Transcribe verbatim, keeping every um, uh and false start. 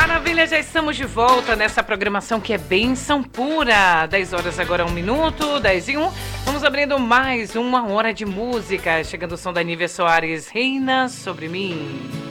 Maravilha, já estamos de volta nessa programação que é bênção pura. dez horas agora, um minuto, dez e um. Vamos abrindo mais uma hora de música. Chegando o som da Nívia Soares, Reina Sobre Mim.